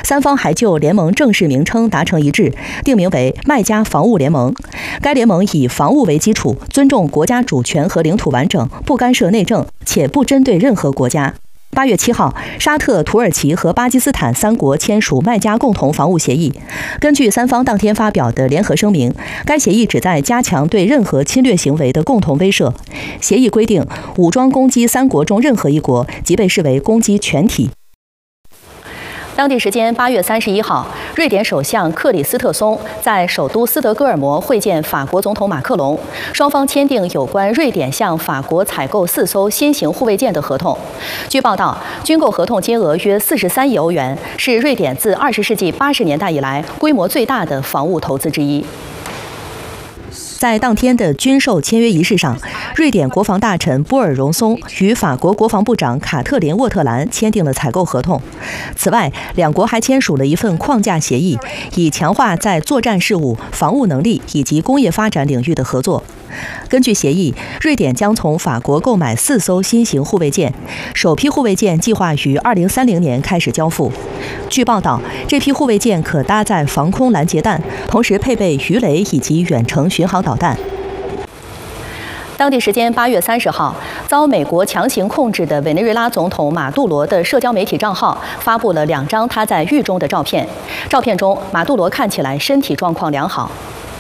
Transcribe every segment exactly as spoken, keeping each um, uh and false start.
三方还就联盟正式名称达成一致，定名为麦加防务联盟。该联盟以防务为基础，尊重国家主权和领土完整，不干涉内政，且不针对任何国家。八月七号，沙特、土耳其和巴基斯坦三国签署麦加共同防务协议。根据三方当天发表的联合声明，该协议旨在加强对任何侵略行为的共同威慑。协议规定，武装攻击三国中任何一国，即被视为攻击全体。当地时间八月三十一号，瑞典首相克里斯特松在首都斯德哥尔摩会见法国总统马克龙，双方签订有关瑞典向法国采购四艘新型护卫舰的合同。据报道，军购合同金额约四十三亿欧元，是瑞典自二十世纪八十年代以来规模最大的防务投资之一。在当天的军售签约仪式上，瑞典国防大臣波尔荣松与法国国防部长卡特琳沃特兰签订了采购合同。此外，两国还签署了一份框架协议，以强化在作战事务、防务能力以及工业发展领域的合作。根据协议，瑞典将从法国购买四艘新型护卫舰，首批护卫舰计划于二零三零年开始交付。据报道，这批护卫舰可搭载防空拦截弹，同时配备鱼雷以及远程巡航导弹。当地时间八月三十号，遭美国强行控制的委内瑞拉总统马杜罗的社交媒体账号发布了两张他在狱中的照片。照片中，马杜罗看起来身体状况良好。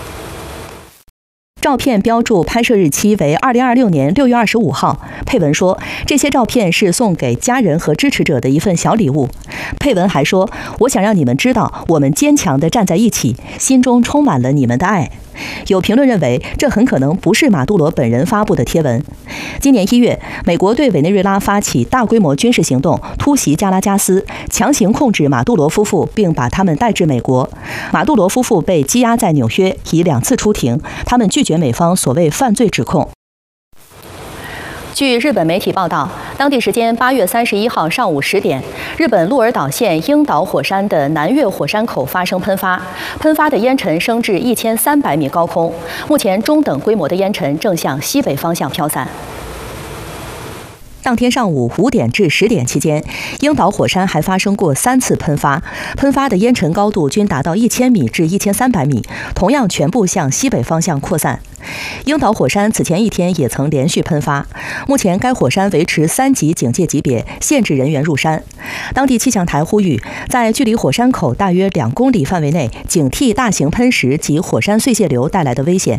照片标注拍摄日期为二零二六年六月二十五号。配文说，这些照片是送给家人和支持者的一份小礼物。配文还说，我想让你们知道，我们坚强地站在一起，心中充满了你们的爱。有评论认为，这很可能不是马杜罗本人发布的贴文。今年一月，美国对委内瑞拉发起大规模军事行动，突袭加拉加斯，强行控制马杜罗夫妇，并把他们带至美国。马杜罗夫妇被羁押在纽约，已两次出庭，他们拒绝美方所谓犯罪指控。据日本媒体报道，当地时间八月三十一号上午十点，日本鹿儿岛县樱岛火山的南岳火山口发生喷发，喷发的烟尘升至一千三百米高空，目前中等规模的烟尘正向西北方向飘散。当天上午五点至十点期间，樱岛火山还发生过三次喷发，喷发的烟尘高度均达到一千米至一千三百米，同样全部向西北方向扩散。樱岛火山此前一天也曾连续喷发，目前该火山维持三级警戒级别，限制人员入山。当地气象台呼吁，在距离火山口大约两公里范围内，警惕大型喷石及火山碎屑流带来的危险。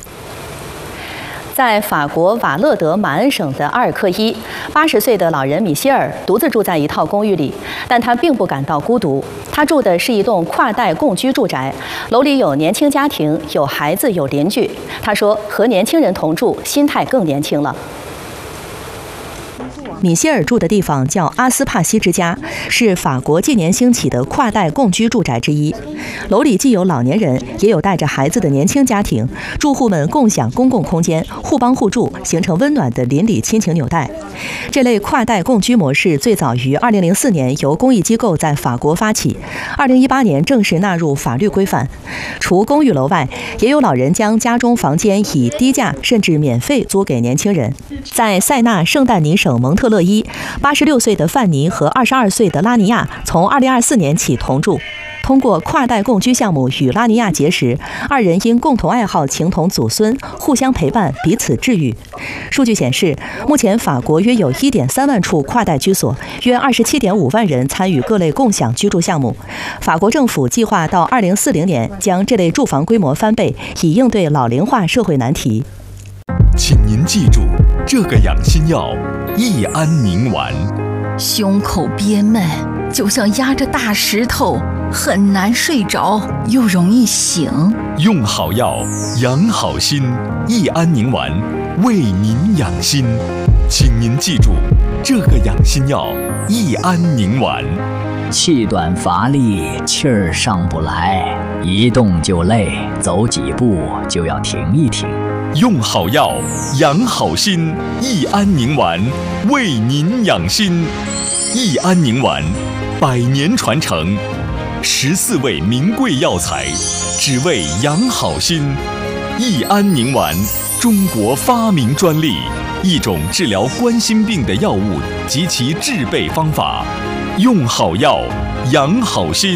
在法国瓦勒德马恩省的阿尔克伊，八十岁的老人米歇尔独自住在一套公寓里，但他并不感到孤独。他住的是一栋跨代共居住宅，楼里有年轻家庭，有孩子，有邻居。他说，和年轻人同住，心态更年轻了。米歇尔住的地方叫阿斯帕西之家，是法国近年兴起的跨代共居住宅之一。楼里既有老年人，也有带着孩子的年轻家庭，住户们共享公共空间，互帮互助，形成温暖的邻里亲情纽带。这类跨代共居模式最早于二零零四年由公益机构在法国发起，二零一八年正式纳入法律规范。除公寓楼外，也有老人将家中房间以低价甚至免费租给年轻人。在塞纳圣但尼省蒙特勒伊，八十六岁的范尼和二十二岁的拉尼亚从二零二四年起同住。通过跨代共居项目与拉尼亚结识，二人因共同爱好情同祖孙，互相陪伴，彼此治愈。数据显示，目前法国约有 一点三万处跨代居所，约 二十七点五万人参与各类共享居住项目。法国政府计划到二零四零年将这类住房规模翻倍，以应对老龄化社会难题。 请您记住，这个养心药益安宁丸。 胸口憋闷，就像压着大石头，很难睡着，又容易醒。 用好药，养好心。益安宁丸为您养心，请您记住，这个养心药益安宁丸。 气短乏力，气儿上不来，一动就累，走几步就要停一停。 用好药，养好心。益安宁丸为您养心。益安宁丸，百年传承，十四味名贵药材，只为养好心。益安宁丸，中国发明专利，一种治疗冠心病的药物及其制备方法。用好药，养好心。